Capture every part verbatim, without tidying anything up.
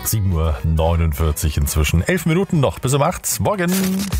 sieben Uhr neunundvierzig inzwischen. Elf Minuten noch bis um acht. Morgen.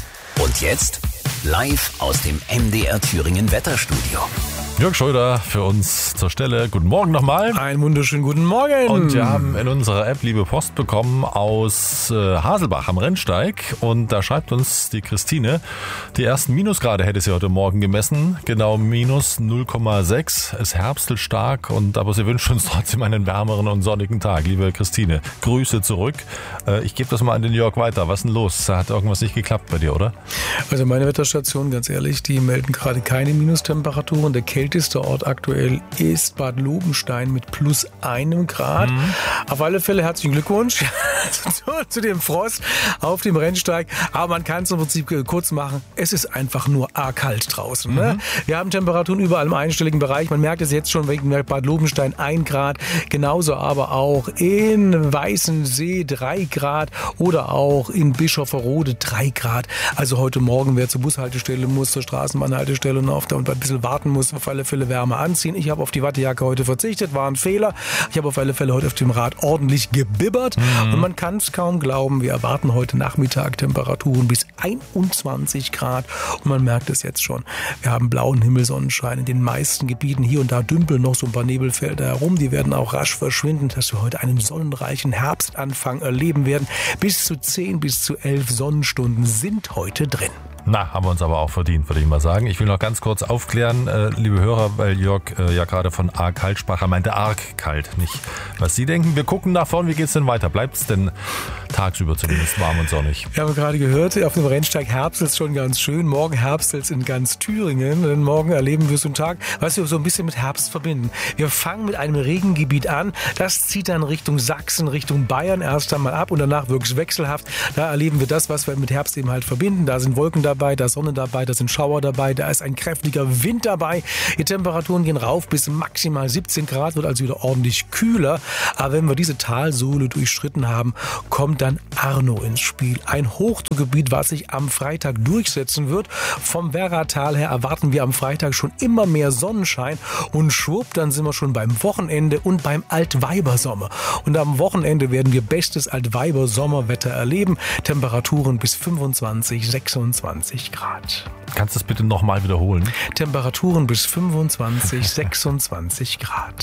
Und jetzt live aus dem M D R Thüringen Wetterstudio. Jörg Schröder für uns zur Stelle. Guten Morgen nochmal. Einen wunderschönen guten Morgen. Und wir haben in unserer App liebe Post bekommen aus äh, Haselbach am Rennsteig. Und da schreibt uns die Christine, die ersten Minusgrade hätte sie heute Morgen gemessen. Genau minus null Komma sechs. Es herbstelt stark, und aber sie wünscht uns trotzdem einen wärmeren und sonnigen Tag. Liebe Christine, Grüße zurück. Äh, ich gebe das mal an den Jörg weiter. Was ist denn los? Da hat irgendwas nicht geklappt bei dir, oder? Also meine Wetterstation, ganz ehrlich, die melden gerade keine Minustemperaturen. Der kälteste Ort aktuell ist Bad Lobenstein mit plus einem Grad. Mhm. Auf alle Fälle herzlichen Glückwunsch zu, zu dem Frost auf dem Rennsteig. Aber man kann es im Prinzip kurz machen. Es ist einfach nur arg kalt draußen. Ne? Mhm. Wir haben Temperaturen überall im einstelligen Bereich. Man merkt es jetzt schon wegen Bad Lobenstein ein Grad. Genauso aber auch in Weißensee drei Grad oder auch in Bischofferode drei Grad. Also heute Morgen, wer zur Bushaltestelle muss, zur Straßenbahnhaltestelle und auf der und ein bisschen warten muss, auf alle Fälle Wärme anziehen. Ich habe auf die Wattejacke heute verzichtet, war ein Fehler. Ich habe auf alle Fälle heute auf dem Rad ordentlich gebibbert. Mhm. Und man kann es kaum glauben, wir erwarten heute Nachmittag Temperaturen bis einundzwanzig Grad. Und man merkt es jetzt schon. Wir haben blauen Himmel, Sonnenschein in den meisten Gebieten. Hier und da dümpeln noch so ein paar Nebelfelder herum. Die werden auch rasch verschwinden, dass wir heute einen sonnenreichen Herbstanfang erleben werden. Bis zu zehn bis zu elf Sonnenstunden sind heute drin. Na, haben wir uns aber auch verdient, würde ich mal sagen. Ich will noch ganz kurz aufklären, äh, liebe Hörer, weil Jörg äh, ja gerade von arg kalt sprach. Er meinte arg kalt, nicht was Sie denken. Wir gucken nach vorn, wie geht's denn weiter? Bleibt es denn tagsüber zumindest warm und sonnig? Wir haben gerade gehört, auf dem Rennsteig herbstelt es schon ganz schön. Morgen herbstelt es in ganz Thüringen. Denn morgen erleben wir so einen Tag, was wir so ein bisschen mit Herbst verbinden. Wir fangen mit einem Regengebiet an. Das zieht dann Richtung Sachsen, Richtung Bayern erst einmal ab und danach wirklich wechselhaft. Da erleben wir das, was wir mit Herbst eben halt verbinden. Da sind Wolken dabei. Dabei, da ist Sonne dabei, da sind Schauer dabei, da ist ein kräftiger Wind dabei. Die Temperaturen gehen rauf bis maximal siebzehn Grad, wird also wieder ordentlich kühler. Aber wenn wir diese Talsohle durchschritten haben, kommt dann Arno ins Spiel. Ein Hochdruckgebiet, was sich am Freitag durchsetzen wird. Vom Werratal her erwarten wir am Freitag schon immer mehr Sonnenschein und schwupp, dann sind wir schon beim Wochenende und beim Altweibersommer. Und am Wochenende werden wir bestes Altweibersommerwetter erleben. Temperaturen bis fünfundzwanzig, sechsundzwanzig Grad. Kannst du das bitte nochmal wiederholen? Temperaturen bis fünfundzwanzig, sechsundzwanzig Grad.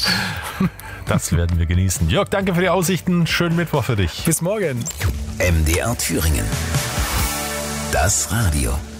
Das werden wir genießen. Jörg, danke für die Aussichten. Schönen Mittwoch für dich. Bis morgen. M D R Thüringen. Das Radio.